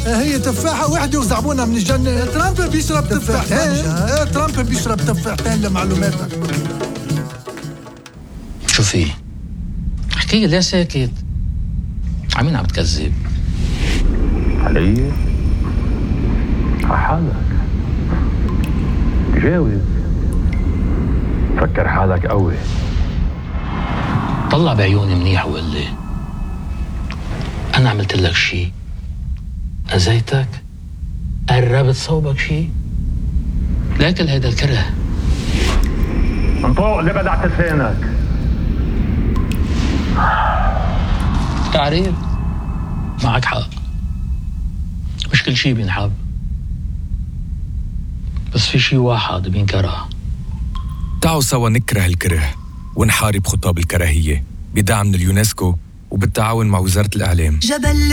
هي تفاحة واحدة وزعبونها من الجنة. ترامب بيشرب تفاحتين. ترامب بيشرب تفاحتين لمعلوماتك. شو في؟ احكي لي ليه ساكت؟ عمين عم تكذب؟ علي؟ حالك جاوز، فكر حالك قوي. طلع بعيوني منيح وقال لي أنا عملت لك شي؟ أذيتك؟ قربت صوبك شي؟ لكن هيدا الكره. انطوق اللي بدعت لسانك. تعريف معك حق، مش كل شي بينحب، بس في شي واحد بينكره. تعالوا سوا نكره الكره ونحارب خطاب الكراهية بدعم من اليونسكو وبالتعاون مع وزارة الإعلام. جبل